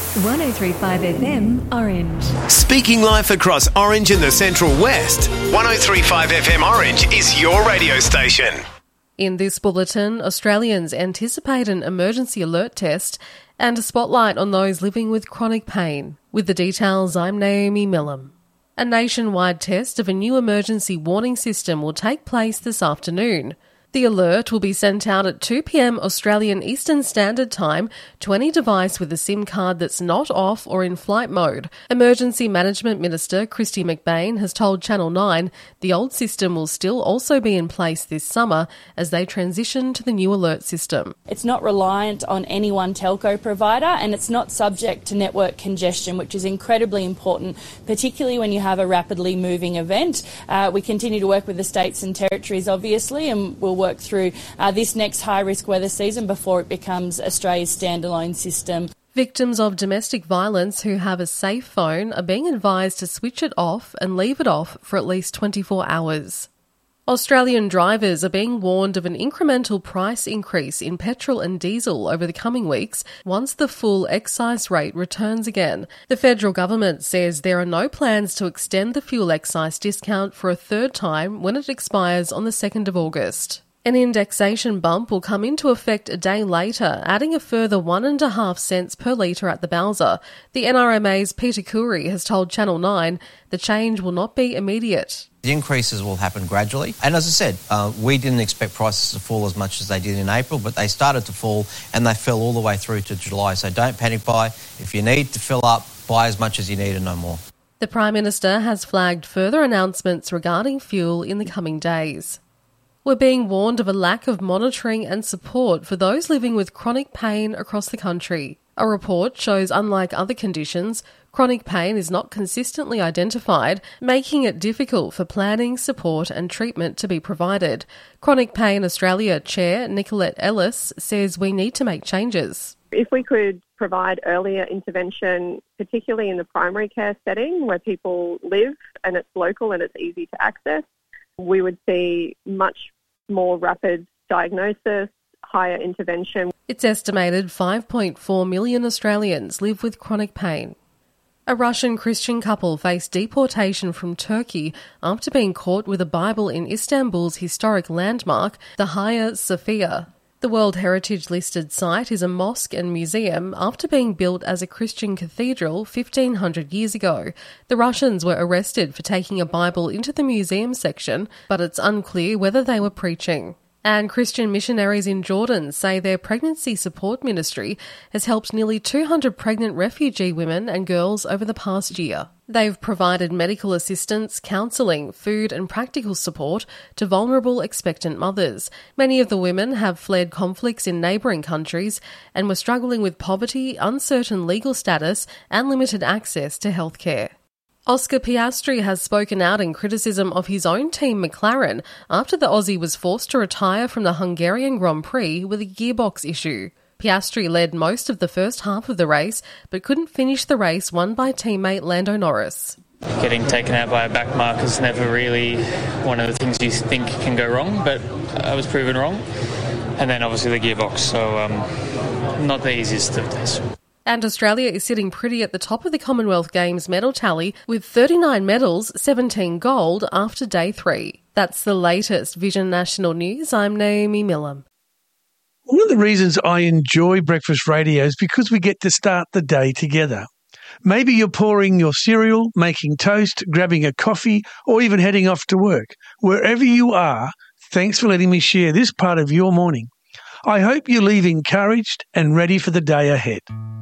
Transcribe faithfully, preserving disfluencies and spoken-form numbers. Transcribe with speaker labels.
Speaker 1: one oh three point five F M Orange.
Speaker 2: Speaking life across Orange and the Central West, one oh three point five F M Orange is your radio station.
Speaker 3: In this bulletin, Australians anticipate an emergency alert test and a spotlight on those living with chronic pain. With the details, I'm Naomi Millam. A nationwide test of a new emergency warning system will take place this afternoon. The alert will be sent out at two p.m. Australian Eastern Standard Time to any device with a SIM card that's not off or in flight mode. Emergency Management Minister Kristy McBain has told Channel nine the old system will still also be in place this summer as they transition to the new alert system.
Speaker 4: It's not reliant on any one telco provider and it's not subject to network congestion, which is incredibly important, particularly when you have a rapidly moving event. Uh, we continue to work with the states and territories, obviously, and we'll work through uh, this next high-risk weather season before it becomes Australia's standalone system.
Speaker 3: Victims of domestic violence who have a safe phone are being advised to switch it off and leave it off for at least twenty-four hours. Australian drivers are being warned of an incremental price increase in petrol and diesel over the coming weeks once the full excise rate returns again. The federal government says there are no plans to extend the fuel excise discount for a third time when it expires on the second of August. An indexation bump will come into effect a day later, adding a further one and a half cents per litre at the Bowser. The N R M A's Peter Khoury has told Channel nine the change will not be immediate.
Speaker 5: The increases will happen gradually. And as I said, uh, we didn't expect prices to fall as much as they did in April, but they started to fall and they fell all the way through to July. So don't panic buy. If you need to fill up, buy as much as you need and no more.
Speaker 3: The Prime Minister has flagged further announcements regarding fuel in the coming days. We're being warned of a lack of monitoring and support for those living with chronic pain across the country. A report shows, unlike other conditions, chronic pain is not consistently identified, making it difficult for planning, support and treatment to be provided. Chronic Pain Australia Chair Nicolette Ellis says we need to make changes.
Speaker 6: If we could provide earlier intervention, particularly in the primary care setting where people live and it's local and it's easy to access, we would see much more rapid diagnosis, higher intervention.
Speaker 3: It's estimated five point four million Australians live with chronic pain. A Russian Christian couple faced deportation from Turkey after being caught with a Bible in Istanbul's historic landmark, the Hagia Sophia. The World Heritage listed site is a mosque and museum after being built as a Christian cathedral fifteen hundred years ago. The Russians were arrested for taking a Bible into the museum section, but it's unclear whether they were preaching. And Christian missionaries in Jordan say their pregnancy support ministry has helped nearly two hundred pregnant refugee women and girls over the past year. They've provided medical assistance, counselling, food and practical support to vulnerable expectant mothers. Many of the women have fled conflicts in neighbouring countries and were struggling with poverty, uncertain legal status and limited access to healthcare. Oscar Piastri has spoken out in criticism of his own team McLaren after the Aussie was forced to retire from the Hungarian Grand Prix with a gearbox issue. Piastri led most of the first half of the race, but couldn't finish the race won by teammate Lando Norris.
Speaker 7: Getting taken out by a back mark is never really one of the things you think can go wrong, but I was proven wrong. And then obviously the gearbox, so um, not the easiest of days.
Speaker 3: And Australia is sitting pretty at the top of the Commonwealth Games medal tally with thirty-nine medals, seventeen gold after day three. That's the latest Vision National News. I'm Naomi Millam.
Speaker 8: One of the reasons I enjoy breakfast radio is because we get to start the day together. Maybe you're pouring your cereal, making toast, grabbing a coffee, or even heading off to work. Wherever you are, thanks for letting me share this part of your morning. I hope you leave encouraged and ready for the day ahead.